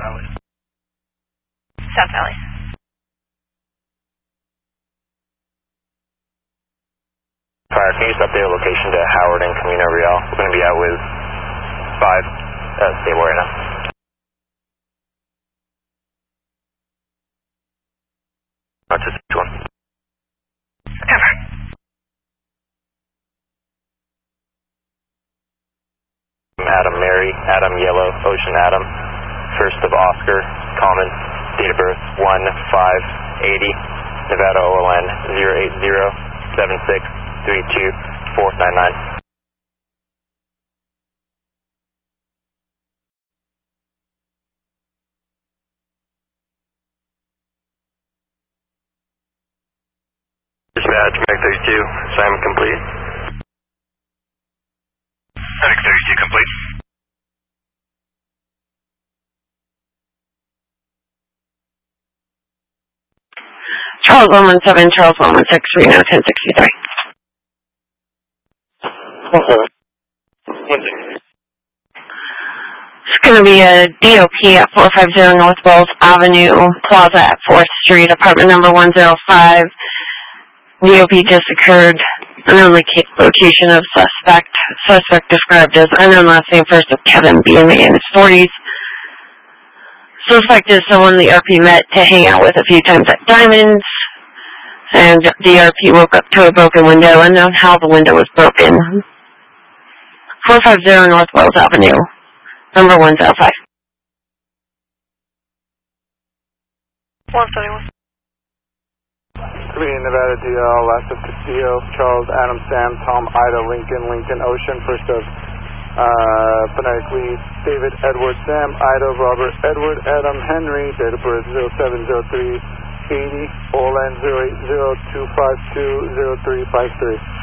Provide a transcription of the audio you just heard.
Valley. South Valley. Fire, can you just update the location to Howard and Camino Real? We're going to be out with 5 stable right now. That's just one. Cover. Adam Mary, Adam Yellow, Ocean Adam, first of Oscar, common, date of birth 1/5/80, Nevada OLN 080-7632-499. Dispatch, Medic 32, Simon complete. Medic 32 complete. Charles 117, Charles 116, Reno 1063. 17. It's going to be a DOP at 450 North Wells Avenue, Plaza at 4th Street, apartment number 105. DOP just occurred. Unknown location of suspect. Suspect described as unknown last name, first of Kevin, BMA in his 40s. Suspect is someone the RP met to hang out with a few times at Diamonds. And the RP woke up to a broken window. Unknown how the window was broken. 450 North Wells Avenue, number 105. 171. Nevada DL, last of Castillo, Charles, Adam, Sam, Tom, Ida, Lincoln, Ocean, first of phonetic lead, David, Edward, Sam, Ida, Robert, Edward, Adam, Henry, date of birth 0703-80, OLN 080-252-0353.